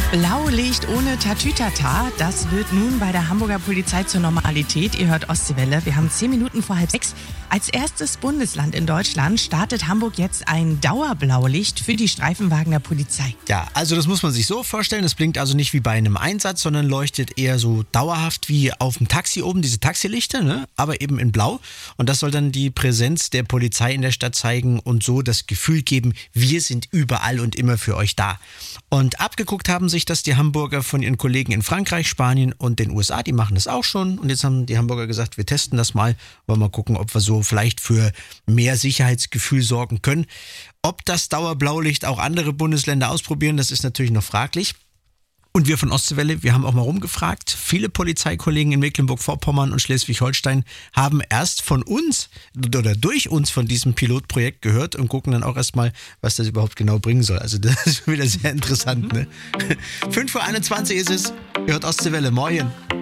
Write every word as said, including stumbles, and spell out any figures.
Blaulicht ohne Tatütata, das wird nun bei der Hamburger Polizei zur Normalität. Ihr hört Ostseewelle, wir haben zehn Minuten vor halb sechs. Als erstes Bundesland in Deutschland startet Hamburg jetzt ein Dauerblaulicht für die Streifenwagen der Polizei. Ja, also das muss man sich so vorstellen, das blinkt also nicht wie bei einem Einsatz, sondern leuchtet eher so dauerhaft wie auf dem Taxi oben, diese Taxilichter, ne? Aber eben in Blau. Und das soll dann die Präsenz der Polizei in der Stadt zeigen und so das Gefühl geben, wir sind überall und immer für euch da. Und abgeguckt haben sich das die Hamburger von ihren Kollegen in Frankreich, Spanien und den U S A, die machen das auch schon. Und jetzt haben die Hamburger gesagt, wir testen das mal, wollen mal gucken, ob wir so vielleicht für mehr Sicherheitsgefühl sorgen können. Ob das Dauerblaulicht auch andere Bundesländer ausprobieren, das ist natürlich noch fraglich. Und wir von Ostseewelle, wir haben auch mal rumgefragt. Viele Polizeikollegen in Mecklenburg-Vorpommern und Schleswig-Holstein haben erst von uns oder durch uns von diesem Pilotprojekt gehört und gucken dann auch erstmal, was das überhaupt genau bringen soll. Also das ist wieder sehr interessant, ne? fünf Uhr einundzwanzig ist es, ihr hört Ostseewelle, moin.